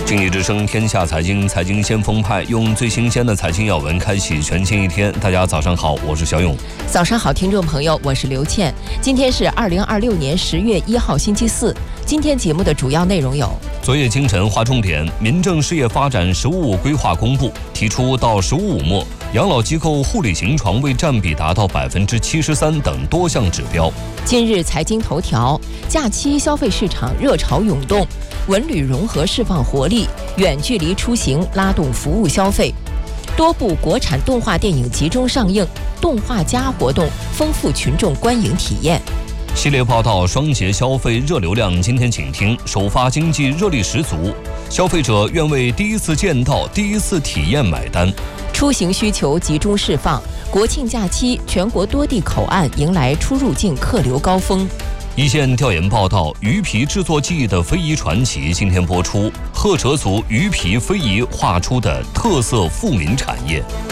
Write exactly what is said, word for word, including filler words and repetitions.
经济之声天下财经，财经先锋派用最新鲜的财经要闻开启全新一天。大家早上好，我是小勇。 早上好，听众朋友，我是刘倩。今天是二零二六年十月一号，星期四。今天节目的主要内容有： 昨夜清晨划重点，民政事业发展“十五五”规划公布，提出到“十五五”末，养老机构护理型床位占比达到百分之七十三等多项指标。 今日财经头条：假期消费市场热潮涌动，文旅融合释放活力，远距离出行拉动服务消费。多部国产动画电影集中上映，动画家活动丰富群众观影体验。 系列报道双节消费热流量，今天请听。首发经济热力十足，消费者愿为第一次见到、第一次体验买单。 出行需求集中释放，国庆假期全国多地口岸迎来出入境客流高峰。 一线调研报道，鱼皮制作技艺的非遗传奇今天播出，赫哲族鱼皮非遗画出的特色富民产业。